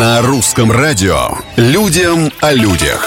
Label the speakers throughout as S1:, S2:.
S1: На русском радио «Людям о людях».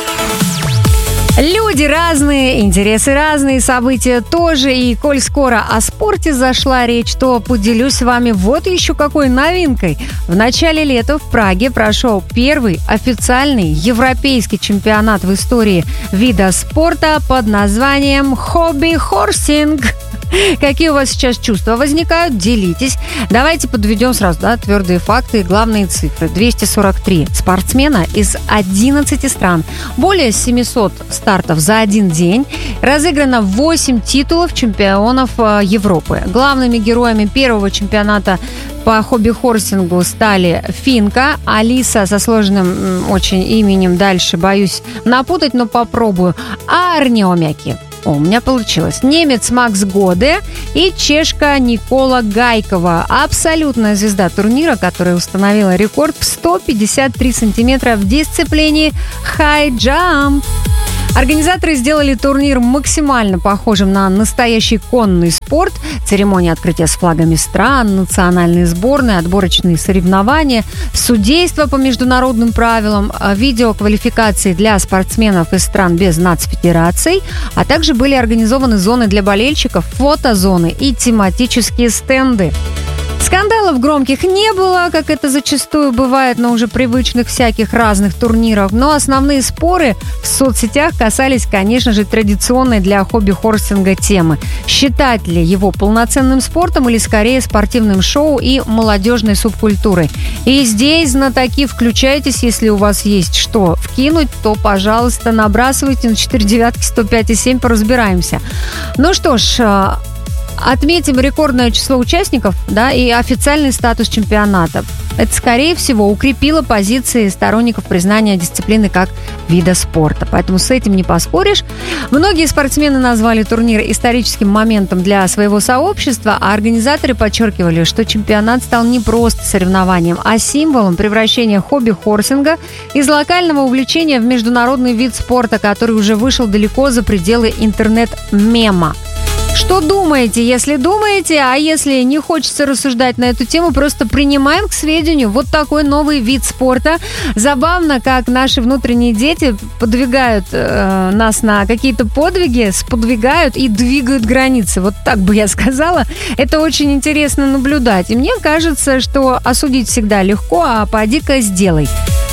S2: Люди разные, интересы разные, события тоже. И коль скоро о спорте зашла речь, то поделюсь с вами вот еще какой новинкой. В начале лета в Праге прошел первый официальный европейский чемпионат в истории вида спорта под названием «Хобби-хорсинг». Какие у вас сейчас чувства возникают? Делитесь. Давайте подведем сразу твердые факты и главные цифры. 243 спортсмена из 11 стран. Более 700 стартов за один день. Разыграно 8 титулов чемпионов Европы. Главными героями первого чемпионата по хобби-хорсингу стали финка Алиса со сложным очень именем. Дальше боюсь напутать, но попробую. Арниомяки. У меня получилось. Немец Макс Годе и чешка Никола Гайкова. Абсолютная звезда турнира, которая установила рекорд в 153 сантиметра в дисциплине хай-джамп. Организаторы сделали турнир максимально похожим на настоящий конный спорт. Церемония открытия с флагами стран, национальные сборные, отборочные соревнования, судейство по международным правилам, видеоквалификации для спортсменов из стран без нацфедераций, а также были организованы зоны для болельщиков, фотозоны и тематические стенды. Скандалов громких не было, как это зачастую бывает на уже привычных всяких разных турнирах, но основные споры в соцсетях касались, конечно же, традиционной для хобби-хорсинга темы. Считать ли его полноценным спортом или скорее спортивным шоу и молодежной субкультурой? И здесь, знатоки, включайтесь, если у вас есть что вкинуть, то, пожалуйста, набрасывайте на 4-9-105-7, поразбираемся. Ну что ж, отметим рекордное число участников, и официальный статус чемпионата. Это, скорее всего, укрепило позиции сторонников признания дисциплины как вида спорта. Поэтому с этим не поспоришь. Многие спортсмены назвали турнир историческим моментом для своего сообщества, а организаторы подчеркивали, что чемпионат стал не просто соревнованием, а символом превращения хобби-хорсинга из локального увлечения в международный вид спорта, который уже вышел далеко за пределы интернет-мема. Что думаете, если думаете, а если не хочется рассуждать на эту тему, просто принимаем к сведению вот такой новый вид спорта. Забавно, как наши внутренние дети подвигают нас на какие-то подвиги, сподвигают и двигают границы. Вот так бы я сказала. Это очень интересно наблюдать. И мне кажется, что осудить всегда легко, а поди-ка сделай.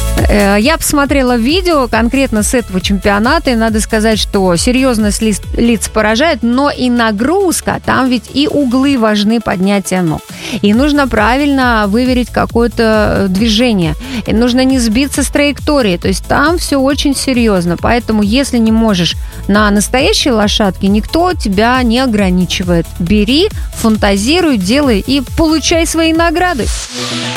S2: Я посмотрела видео конкретно с этого чемпионата, и надо сказать, что серьезность лиц поражает, но и нагрузка, там ведь и углы важны поднятия ног. И нужно правильно выверить какое-то движение, и нужно не сбиться с траектории, то есть там все очень серьезно. Поэтому если не можешь на настоящей лошадке, никто тебя не ограничивает. Бери, фантазируй, делай и получай свои награды.